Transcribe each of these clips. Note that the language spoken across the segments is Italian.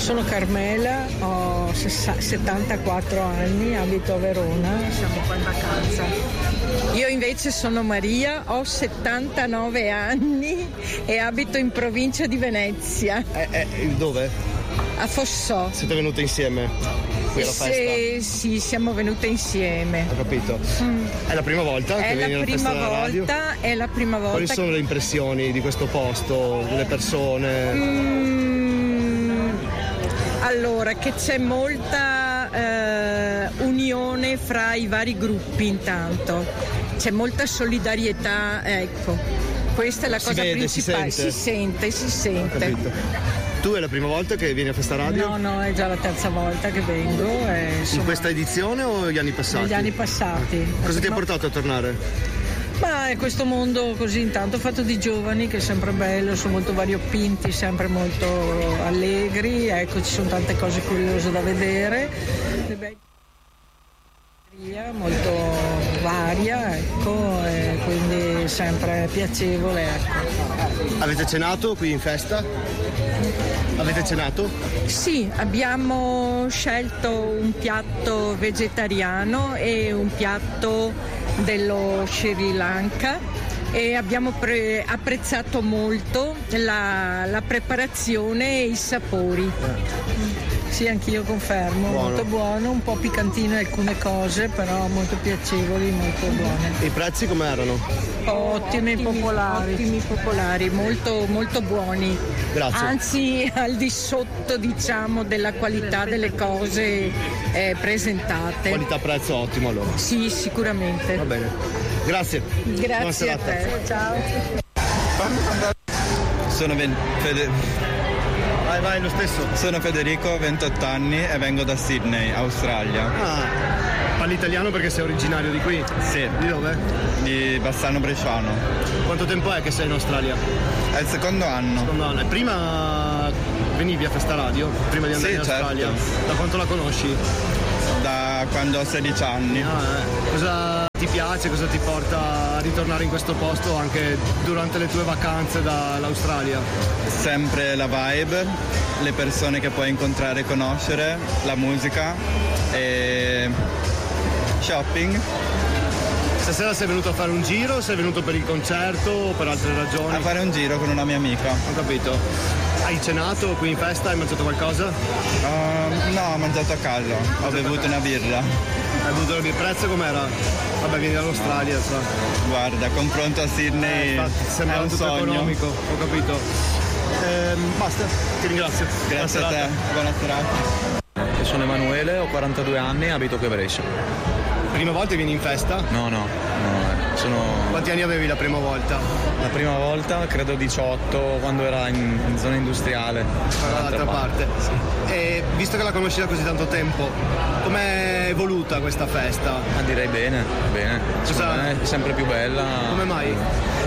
Sono Carmela, ho 74 anni, abito a Verona, siamo qua in vacanza. Io invece sono Maria, ho 79 anni e abito in provincia di Venezia. Dove? A Fossò. Siete venute insieme qui alla festa? Sì, siamo venute insieme. Ho capito. È la prima volta che vieni alla festa della radio? È la prima volta. Quali sono le impressioni di questo posto, delle persone? Allora, che c'è molta unione fra i vari gruppi intanto, c'è molta solidarietà, ecco, questa è la cosa principale. Si sente. Ho capito. Tu è la prima volta che vieni a Festa Radio? No, è già la terza volta che vengo. In questa edizione o gli anni passati? Negli anni passati. Cosa ti ha portato a tornare? Ma è questo mondo così intanto fatto di giovani che è sempre bello, sono molto variopinti, sempre molto allegri, ecco, ci sono tante cose curiose da vedere, molto varia, ecco, e quindi sempre piacevole, ecco. Avete cenato qui in festa? Avete cenato? Sì, abbiamo scelto un piatto vegetariano e un piatto dello Sri Lanka e abbiamo apprezzato molto la preparazione e i sapori. Sì, anch'io confermo, molto buono, un po' piccantino alcune cose, però molto piacevoli, molto buone. E i prezzi come erano? Ottimi, popolari, molto, molto buoni. Grazie. Anzi, al di sotto, diciamo, della qualità delle cose presentate. Qualità-prezzo ottimo allora? Sì, sicuramente. Va bene. Grazie. Grazie a te. Ciao. Sono Vai, lo stesso. Sono Federico, ho 28 anni e vengo da Sydney, Australia. Parli italiano perché sei originario di qui? Sì. Di dove? Di Bassano Bresciano. Quanto tempo è che sei in Australia? È il secondo anno. E prima venivi a Festa Radio? Prima di andare in Australia? Certo. Da quanto la conosci? Da quando ho 16 anni. Cosa ti piace, cosa ti porta a ritornare in questo posto anche durante le tue vacanze dall'Australia? Sempre la vibe, le persone che puoi incontrare e conoscere, la musica e shopping. Stasera sei venuto a fare un giro, sei venuto per il concerto o per altre ragioni? A fare un giro con una mia amica. Ho capito. Hai cenato qui in festa? Hai mangiato qualcosa? No, ho mangiato a casa, ho bevuto una birra. Hai bevuto una birra? Il prezzo com'era? Vabbè, vieni dall'Australia, so. Guarda, confronto a Sydney sembra è un tutto sogno. Economico, ho capito. Basta, ti ringrazio. Grazie a te, buona serata. Sono Emanuele, ho 42 anni, abito qui a Brescia. Prima volta vieni in festa? No. Quanti anni avevi la prima volta? La prima volta credo 18, quando era in zona industriale. Dall'altra parte. Sì. E visto che la conosci da così tanto tempo, com'è evoluta questa festa? Ma direi bene. Secondo me è sempre più bella. Come mai?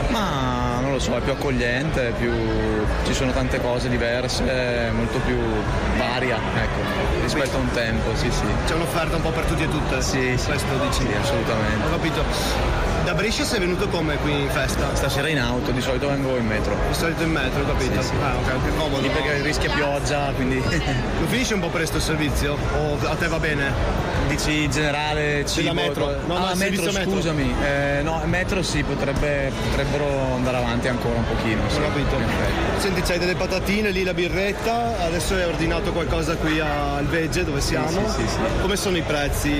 Ma non lo so, è più accogliente, ci sono tante cose diverse, molto più varia, ecco, rispetto a un tempo, sì. C'è un'offerta un po' per tutti e tutte? Sì. Questo dici? Sì, assolutamente. Ho capito. Da Brescia sei venuto come qui in festa? Stasera in auto, di solito vengo in metro. Di solito in metro, ho capito? Sì. Ok, che comodo. Lì perché rischia pioggia, quindi... Lo finisce un po' presto il servizio? O a te va bene? Dici generale, cibo? Della metro? No, metro, scusami. No, metro sì, potrebbero andare avanti ancora un pochino. Ho capito. Senti, c'hai delle patatine, lì la birretta, adesso hai ordinato qualcosa qui al Vegge dove siamo. Sì. Come sono i prezzi?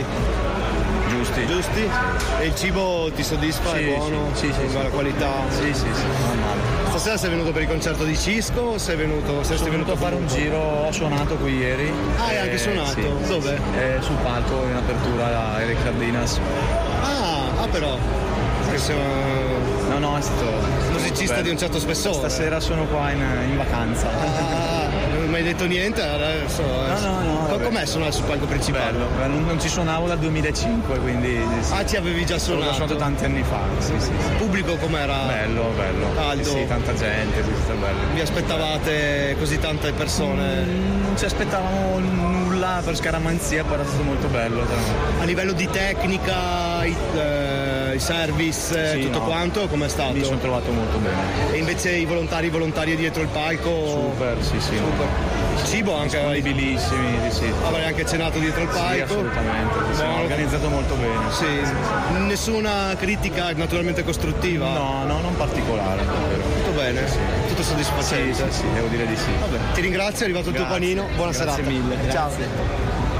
Giusti? E il cibo ti soddisfa? È buono? Sì. La qualità? Sì, normale. Stasera sei venuto per il concerto di Cisco o sei venuto a fare un giro, ho suonato qui ieri. Hai anche suonato? Sì. Dove? Sul palco in apertura a Eric Cardinas. Però. No, è stato musicista di un certo spessore. Stasera sono qua in vacanza. Non mi hai detto niente adesso? No. Com'è suonare sul palco principale? Bello. Non ci suonavo dal 2005, quindi... Ci avevi già suonato? L'ho suonato tanti anni fa, sì. Il pubblico com'era? Bello. Caldo? Sì, tanta gente, tutto bello. Vi aspettavate così tante persone? Non ci aspettavamo nulla per scaramanzia, però è stato molto bello. A livello di tecnica, i service, tutto quanto, com'è stato? Mi sono trovato molto bene. E invece i volontarie dietro il palco? Super, sì. Super. Cibo anche disponibilissimi, sì. Avrei anche cenato dietro il palco. Sì, assolutamente. Siamo organizzato molto bene. Sì. Nessuna critica naturalmente costruttiva? No, non particolare. Davvero. Tutto bene? Sì. Tutto soddisfacente? Sì, devo dire di sì. Vabbè, ti ringrazio, è arrivato il tuo panino. Buona serata. Grazie mille. Ciao. Grazie.